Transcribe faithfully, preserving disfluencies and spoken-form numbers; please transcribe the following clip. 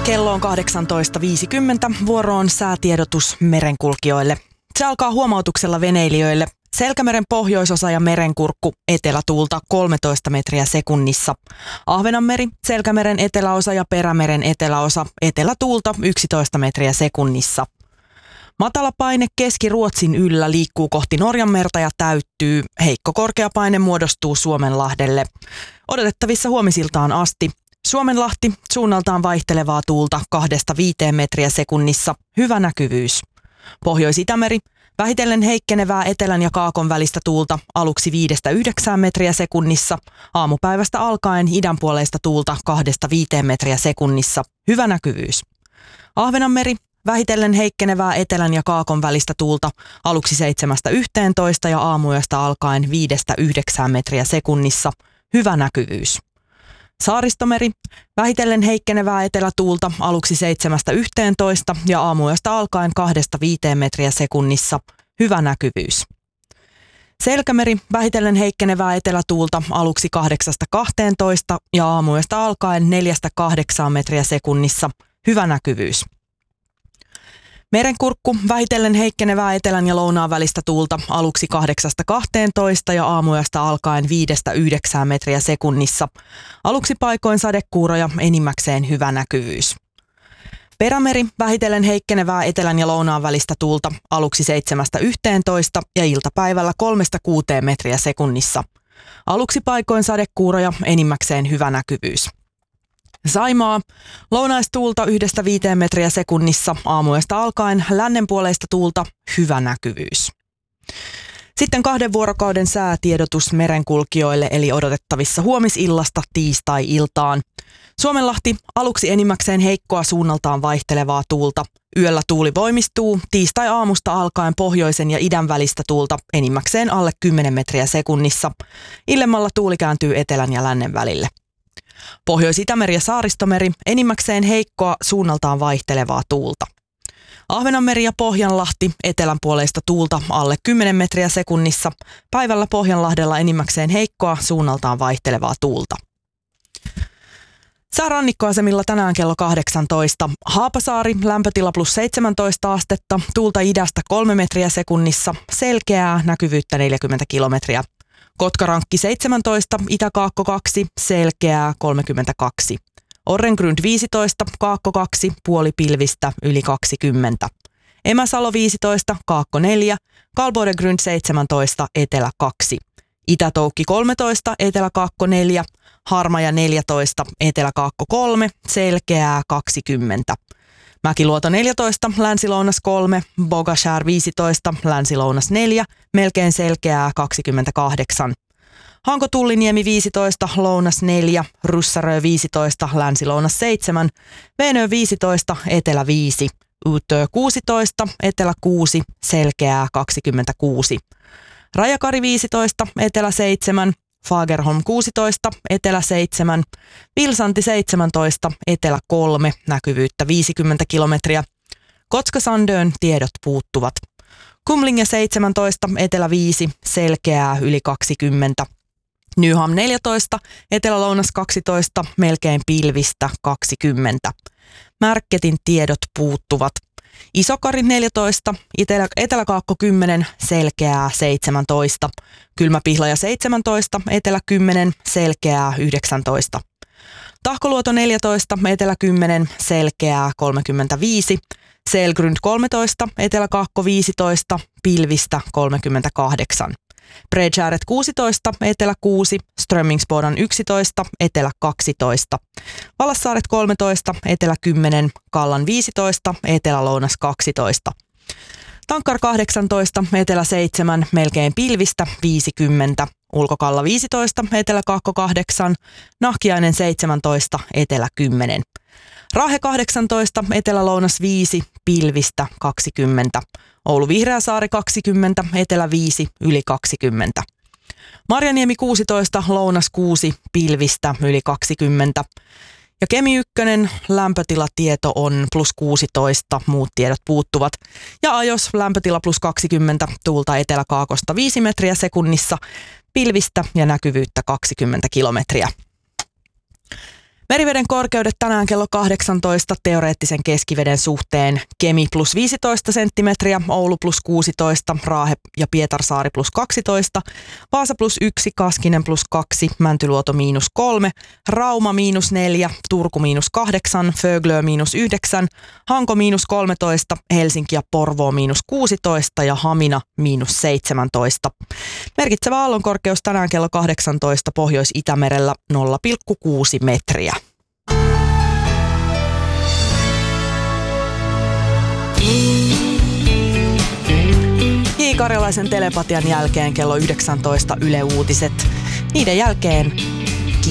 Kello on kahdeksantoista viisikymmentä. Vuoro on säätiedotus merenkulkijoille. Se alkaa huomautuksella veneilijöille. Selkämeren pohjoisosa ja merenkurkku etelätuulta kolmetoista metriä sekunnissa. Ahvenanmeri, Selkämeren eteläosa ja Perämeren eteläosa etelätuulta yksitoista metriä sekunnissa. Matala paine Keski-Ruotsin yllä liikkuu kohti Norjanmerta ja täyttyy. Heikko korkeapaine muodostuu Suomenlahdelle. Odotettavissa huomisiltaan asti. Suomenlahti, suunnaltaan vaihtelevaa tuulta kahdesta viiteen metriä sekunnissa. Hyvä näkyvyys. Pohjois-Itämeri, vähitellen heikkenevää etelän ja kaakon välistä tuulta aluksi viidestä yhdeksään metriä sekunnissa. Aamupäivästä alkaen idänpuoleista tuulta kahdesta viiteen metriä sekunnissa. Hyvä näkyvyys. Ahvenanmeri, vähitellen heikkenevää etelän ja kaakon välistä tuulta aluksi seitsemästä yhteentoista ja aamuyöstä alkaen viidestä yhdeksään metriä sekunnissa. Hyvä näkyvyys. Saaristomeri, vähitellen heikkenevää etelätuulta aluksi seitsemästä yhteentoista ja aamuyöstä alkaen kahdesta viiteen metriä sekunnissa. Hyvä näkyvyys. Selkämeri, vähitellen heikkenevää etelätuulta aluksi kahdeksasta kahteentoista ja aamuyöstä alkaen neljästä kahdeksaan metriä sekunnissa. Hyvä näkyvyys. Merenkurkku, vähitellen heikkenevää etelän ja lounaan välistä tuulta aluksi kahdeksasta kahteentoista ja aamuyöstä alkaen viidestä yhdeksään metriä sekunnissa. Aluksi paikoin sadekuuroja, enimmäkseen hyvä näkyvyys. Perämeri, vähitellen heikkenevää etelän ja lounaan välistä tuulta aluksi seitsemästä yhteentoista ja iltapäivällä kolmesta kuuteen metriä sekunnissa. Aluksi paikoin sadekuuroja, enimmäkseen hyvä näkyvyys. Saimaa, lounaistuulta yhdestä viiteen metriä sekunnissa, aamuyöstä alkaen lännenpuoleista tuulta, hyvä näkyvyys. Sitten kahden vuorokauden säätiedotus merenkulkijoille, eli odotettavissa huomisillasta tiistai-iltaan. Suomenlahti, aluksi enimmäkseen heikkoa suunnaltaan vaihtelevaa tuulta. Yöllä tuuli voimistuu, tiistai-aamusta alkaen pohjoisen ja idän välistä tuulta, enimmäkseen alle kymmenen metriä sekunnissa. Illemmalla tuuli kääntyy etelän ja lännen välille. Pohjois-Itämeri ja Saaristomeri, enimmäkseen heikkoa suunnaltaan vaihtelevaa tuulta. Ahvenanmeri ja Pohjanlahti, etelänpuoleista tuulta alle kymmenen metriä sekunnissa. Päivällä Pohjanlahdella enimmäkseen heikkoa suunnaltaan vaihtelevaa tuulta. Säärannikkoasemilla tänään kello kahdeksantoista. Haapasaari, lämpötila plus seitsemäntoista astetta, tuulta idästä kolme metriä sekunnissa, selkeää, näkyvyyttä neljäkymmentä kilometriä. Kotkarankki seitsemäntoista, Itä-Kaakko kaksi, selkeää kolmekymmentäkaksi. Orrengrund viisitoista, Kaakko kaksi, puoli pilvistä, yli kaksikymmentä. Emäsalo viisitoista, Kaakko neljä, Kalbodegrund seitsemäntoista, Etelä kaksi. Itä-Toukki kolmetoista, Etelä-Kaakko neljä, Harmaja neljätoista, Etelä-Kaakko kolme, selkeää kaksikymmentä. Mäkiluoto neljätoista, Länsi-Lounas kolme, Bogashär viisitoista, Länsi-Lounas neljä, melkein selkeää kaksikymmentäkahdeksan. Hanko-Tulliniemi viisitoista, Lounas neljä, Russarö viisitoista, Länsi-Lounas seitsemän, Veenö viisitoista, Etelä viisi, Utö kuusitoista, Etelä kuusi, selkeää kaksikymmentäkuusi. Rajakari viisitoista, Etelä seitsemän, Fagerholm kuusitoista, Etelä seitsemän, Vilsanti seitsemäntoista, Etelä kolme, näkyvyyttä viisikymmentä kilometriä. Kotka-Sandön tiedot puuttuvat. Kumlinge seitsemäntoista, Etelä viisi, selkeää yli kaksikymmentä. Nyham neljätoista, Etelä-Lounas kaksitoista, melkein pilvistä kaksikymmentä. Märketin tiedot puuttuvat. Isokari neljätoista, Etelä, Etelä-Kaakko kymmenen, selkeää seitsemäntoista. Kylmäpihlaja seitsemäntoista, Etelä kymmenen, selkeää yhdeksäntoista. Tahkoluoto neljätoista, Etelä kymmenen, selkeää kolmekymmentäviisi. Selgrund kolmetoista, Etelä-Kaakko viisitoista, pilvistä kolmekymmentäkahdeksan. Bredgäret kuusitoista, Etelä kuusi, Strömmingsbodan yksitoista, Etelä kaksitoista. Valassaaret kolmetoista, Etelä kymmenen, Kallan viisitoista, Etelä-Lounas kaksitoista. Tankkar kahdeksantoista, Etelä seitsemän, melkein pilvistä viisikymmentä. Ulkokalla viisitoista, Etelä-Kaakko kahdeksan, Nahkiainen seitsemäntoista, Etelä kymmenen. Raahe kahdeksantoista, Etelä-Lounas viisi, pilvistä kaksikymmentä. Oulu Vihreäsaari kaksikymmentä, Etelä viisi, yli kaksikymmentä. Marjaniemi kuusitoista, Lounas kuusi, pilvistä yli kaksikymmentä. Ja Kemi ykkönen, lämpötilatieto on plus kuusitoista, muut tiedot puuttuvat. Ja Ajos, lämpötila plus kaksikymmentä, tuulta eteläkaakosta viisi metriä sekunnissa, pilvistä ja näkyvyyttä kaksikymmentä kilometriä. Meriveden korkeudet tänään kello kahdeksantoista teoreettisen keskiveden suhteen. Kemi plus viisitoista senttimetriä, Oulu plus kuusitoista, Raahe ja Pietarsaari plus kaksitoista, Vaasa plus yksi, Kaskinen plus kaksi, Mäntyluoto miinus kolme, Rauma miinus neljä, Turku miinus kahdeksan, Föglö miinus yhdeksän, Hanko miinus kolmetoista, Helsinki ja Porvoo miinus kuusitoista ja Hamina miinus seitsemäntoista. Merkitsevä aallonkorkeus tänään kello kahdeksantoista Pohjois-Itämerellä nolla pilkku kuusi metriä. J. Karjalaisen telepatian jälkeen kello yhdeksäntoista Yle Uutiset. Niiden jälkeen